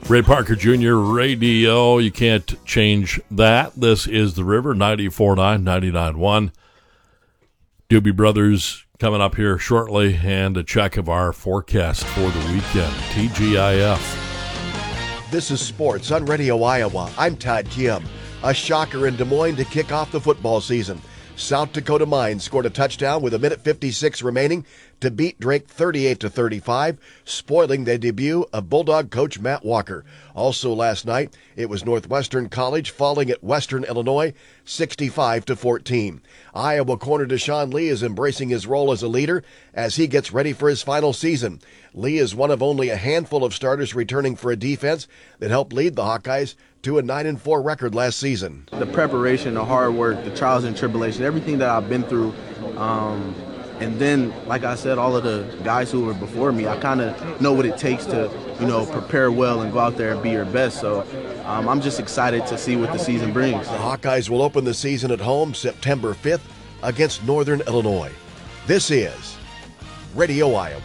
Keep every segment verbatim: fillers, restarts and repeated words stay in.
Ray Parker Junior Radio. You can't change that. This is The River, ninety-four point nine, ninety-nine point one. Doobie Brothers coming up here shortly, and a check of our forecast for the weekend. T G I F. This is Sports on Radio Iowa. I'm Todd Kim. A shocker in Des Moines to kick off the football season. South Dakota Mines scored a touchdown with a minute fifty-six remaining to beat Drake thirty-eight to thirty-five, spoiling the debut of Bulldog coach Matt Walker. Also last night, it was Northwestern College falling at Western Illinois sixty-five to fourteen. Iowa corner Deshaun Lee is embracing his role as a leader as he gets ready for his final season. Lee is one of only a handful of starters returning for a defense that helped lead the Hawkeyes to a nine and four record last season. The preparation, the hard work, the trials and tribulations, everything that I've been through, um, and then, like I said, all of the guys who were before me, I kind of know what it takes to, you know, prepare well and go out there and be your best. So um, I'm just excited to see what the season brings. The Hawkeyes will open the season at home September fifth against Northern Illinois. This is Radio Iowa.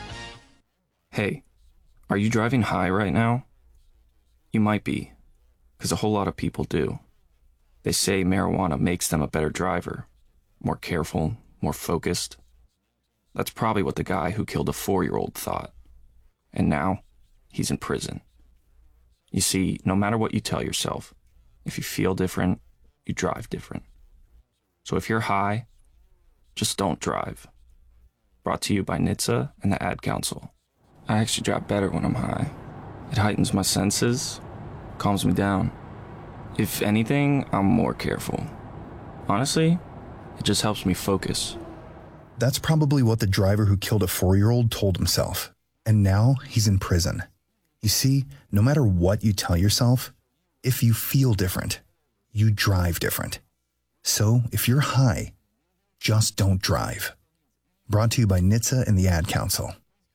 Hey, are you driving high right now? You might be, because a whole lot of people do. They say marijuana makes them a better driver, more careful, more focused. That's probably what the guy who killed a four-year-old thought. And now, he's in prison. You see, no matter what you tell yourself, if you feel different, you drive different. So if you're high, just don't drive. Brought to you by N H T S A and the Ad Council. I actually drive better when I'm high. It heightens my senses, calms me down. If anything, I'm more careful. Honestly, it just helps me focus. That's probably what the driver who killed a four-year-old told himself. And now he's in prison. You see, no matter what you tell yourself, if you feel different, you drive different. So if you're high, just don't drive. Brought to you by N H T S A and the Ad Council.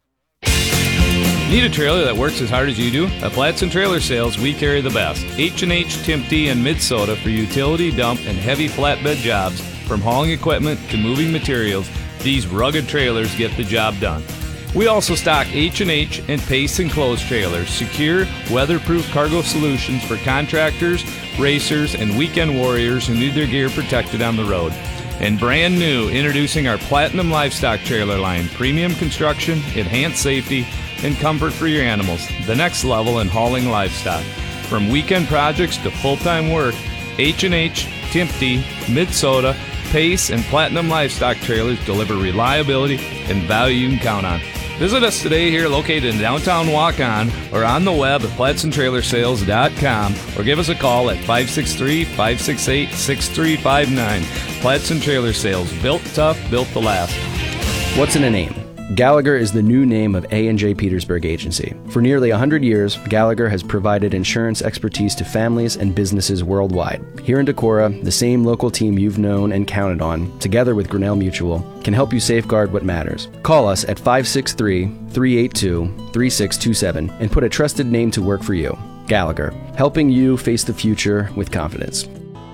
Need a trailer that works as hard as you do? At Flats and Trailer Sales, we carry the best. H and H, Timpte, and Mid-Soda for utility, dump, and heavy flatbed jobs. From hauling equipment to moving materials, these rugged trailers get the job done. We also stock H and H and Pace Enclosed trailers, secure, weatherproof cargo solutions for contractors, racers, and weekend warriors who need their gear protected on the road. And brand new, introducing our Platinum Livestock trailer line. Premium construction, enhanced safety, and comfort for your animals. The next level in hauling livestock. From weekend projects to full-time work, H and H, Timpte, Mid-Soda, Pace, and Platinum Livestock trailers deliver reliability and value you can count on. Visit us today here located in downtown Waukon or on the web at plats and trailer sales dot com or give us a call at five six three, five six eight, six three five nine. Plats and Trailer Sales, built tough, built to last. What's in a name? Gallagher is the new name of A and J Petersburg Agency. For nearly one hundred years, Gallagher has provided insurance expertise to families and businesses worldwide. Here in Decorah, the same local team you've known and counted on, together with Grinnell Mutual, can help you safeguard what matters. Call us at five six three, three eight two, three six two seven and put a trusted name to work for you. Gallagher, helping you face the future with confidence.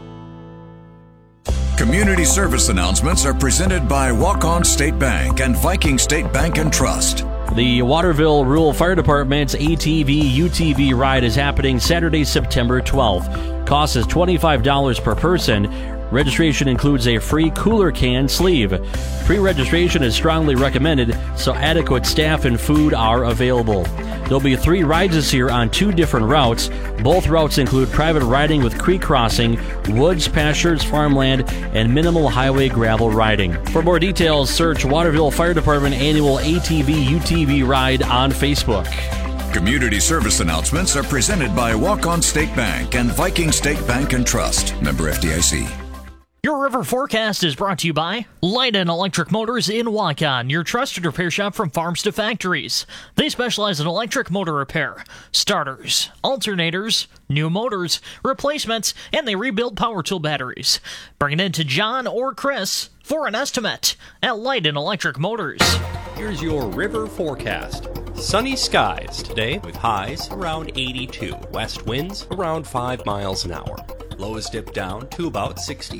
Community service announcements are presented by Walk-On State Bank and Viking State Bank and Trust. The Waterville Rural Fire Department's A T V U T V ride is happening Saturday, September twelfth. Cost is twenty-five dollars per person. Registration includes a free cooler can sleeve. Pre-registration is strongly recommended, so adequate staff and food are available. There'll be three rides this year on two different routes. Both routes include private riding with creek crossing, woods, pastures, farmland, and minimal highway gravel riding. For more details, search Waterville Fire Department Annual A T V U T V Ride on Facebook. Community service announcements are presented by Walk-On State Bank and Viking State Bank and Trust. Member F D I C. Your River Forecast is brought to you by Light and Electric Motors in Waukon, your trusted repair shop from farms to factories. They specialize in electric motor repair, starters, alternators, new motors, replacements, and they rebuild power tool batteries. Bring it in to John or Chris for an estimate at Light and Electric Motors. Here's your River Forecast. Sunny skies today with highs around eighty-two. West winds around five miles an hour. Lows dip down to about sixty.